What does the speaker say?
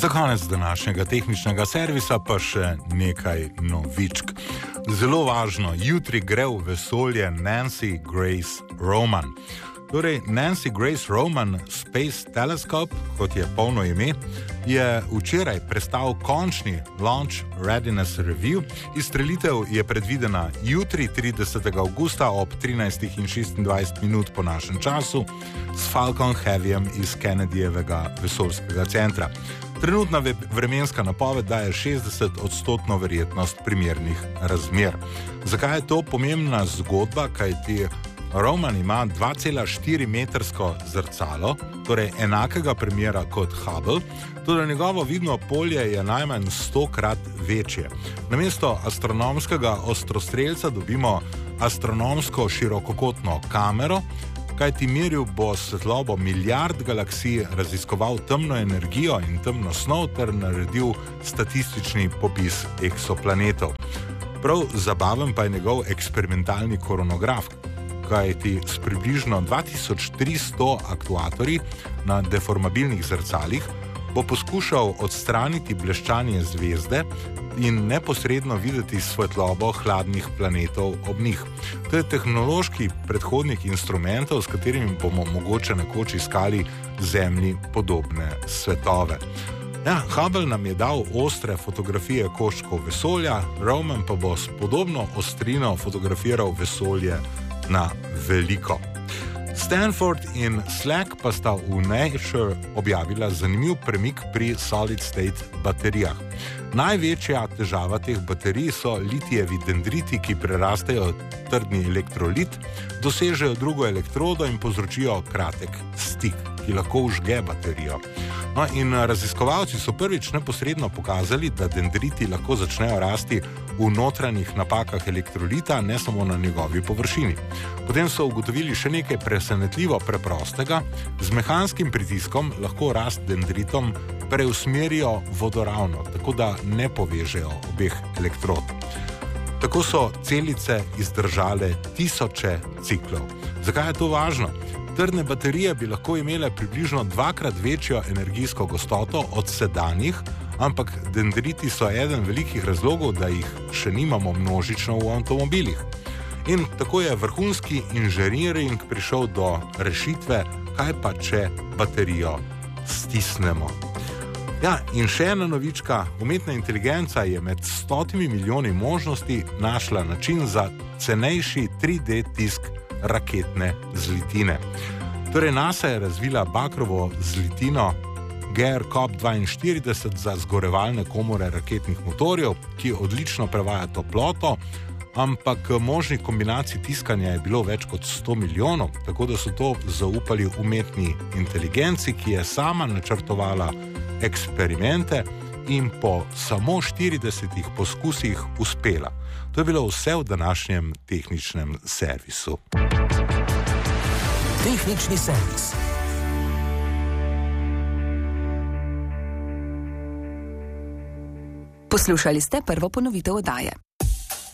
Za konec današnjega tehničnega servisa pa še nekaj novičk. Zelo važno, jutri gre v vesolje Nancy Grace Roman. Torej, Nancy Grace Roman Space Telescope, kot je polno ime, je včeraj prestal končni Launch Readiness Review. Izstrelitev je predvidena jutri, 30. avgusta ob 13:26 po našem času s Falcon Heavyjem iz Kennedyjevega vesoljskega centra. Trenutna vremenska napoved daje 60% verjetnost primernih razmer. Zakaj je to pomembna zgodba? Kajti Roman ima 2,4 metrsko zrcalo, torej enakega premjera kot Hubble, tudi njegovo vidno polje je najmanj 100-krat večje. Namesto astronomskega ostrostrelca dobimo astronomsko širokokotno kamero, kajti meril bo svetlobo milijard galaksij, raziskoval temno energijo in temno snov ter naredil statistični popis eksoplanetov. Prav zabaven pa je njegov eksperimentalni koronograf, kajti s približno 2300 aktuatorji na deformabilnih zrcalih bo poskušal odstraniti bleščanje zvezde in neposredno videti svetlobo hladnih planetov ob njih. To je tehnološki predhodnik instrumentov, s katerimi bomo mogoče nekoč iskali Zemlji podobne svetove. Ja, Hubble nam je dal ostre fotografije koščkov vesolja, Roman pa bo s podobno ostrino fotografiral vesolje na veliko. Stanford in Slack pa sta v Nature objavila zanimiv premik pri solid state baterijah. Največja težava teh baterij so litijevi dendriti, ki prerastejo trdni elektrolit, dosežejo drugo elektrodo in povzročijo kratek stik, ki lahko vžge baterijo. No, in raziskovalci so prvič neposredno pokazali, da dendriti lahko začnejo rasti v notranjih napakah elektrolita, ne samo na njegovi površini. Potem so ugotovili še nekaj presenetljivo preprostega. Z mehanskim pritiskom lahko rast dendritom preusmerijo vodoravno, tako da ne povežejo obeh elektrod. Tako so celice izdržale tisoče ciklov. Zakaj je to važno? Trdne baterije bi lahko imele približno 2-krat večjo energijsko gostoto od sedanjih, ampak dendriti so eden velikih razlogov, da jih še nimamo množično v avtomobilih. In tako je vrhunski inženiring prišel do rešitve, kaj pa če baterijo stisnemo. Ja, in še ena novička, umetna inteligenca je med 100 milijoni možnosti našla način za cenejši 3D tisk raketne zlitine. Torej, NASA je razvila bakrovo zlitino GR-COP42 za zgorevalne komore raketnih motorjev, ki odlično prevaja toploto, ampak možnih kombinacij tiskanja je bilo več kot 100 milijonov, tako da so to zaupali umetni inteligenci, ki je sama načrtovala eksperimente in po samo 40 poskusih uspela. To je bilo vse v današnjem tehničnem servisu. Tehnični servis. Poslušali ste prvo ponovitev oddaje.